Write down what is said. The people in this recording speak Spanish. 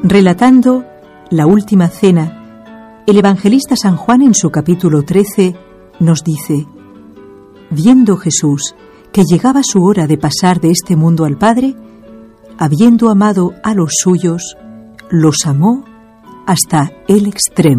Relatando la última cena, el evangelista San Juan en su capítulo 13 nos dice: viendo Jesús que llegaba su hora de pasar de este mundo al Padre, habiendo amado a los suyos, los amó hasta el extremo.